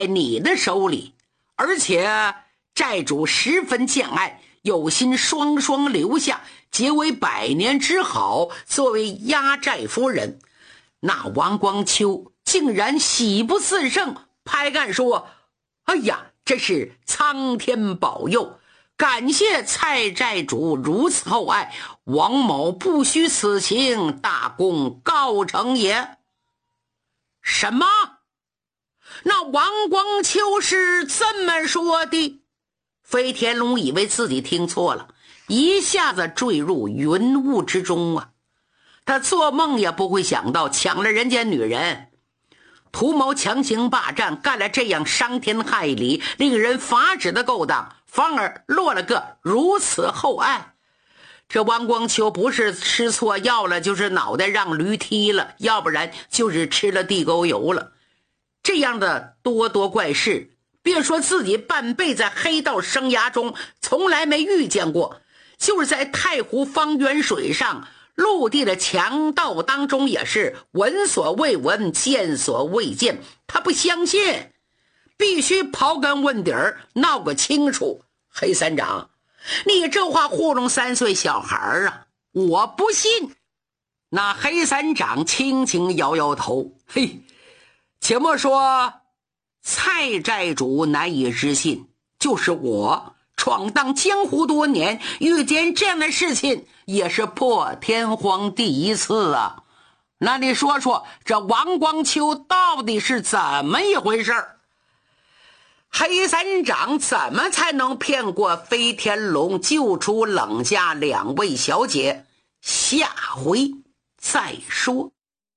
你的手里，而且债主十分见爱，有心双双留下，结为100年之好，作为压债夫人。那王光秋竟然喜不自胜，拍案说：哎呀，这是苍天保佑，感谢蔡债主如此厚爱，王某不虚此情，大功告成也。什么？那王光秋是这么说的？飞天龙以为自己听错了，一下子坠入云雾之中啊！他做梦也不会想到，抢了人家女人，图谋强行霸占，干了这样伤天害理、令人发指的勾当，反而落了个如此厚爱。这王光秋不是吃错药了，就是脑袋让驴踢了，要不然就是吃了地沟油了。这样的多多怪事，别说自己半辈子黑道生涯中从来没遇见过，就是在太湖方圆水上陆地的强盗当中也是闻所未闻，见所未见。他不相信，必须刨根问底儿，闹个清楚。黑三长，你这话糊弄3岁小孩啊，我不信。那黑三长轻轻摇摇头，嘿，且莫说蔡债主难以置信，就是我闯荡江湖多年，遇见这样的事情也是破天荒第一次啊。那你说说，这王光秋到底是怎么一回事？黑三长怎么才能骗过飞天龙，救出冷家2位小姐？下回再说。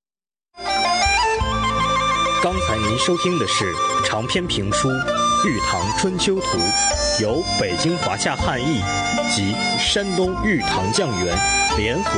刚才您收听的是长篇评书《玉堂春秋图》，由北京华夏汉译及山东玉堂酱园联合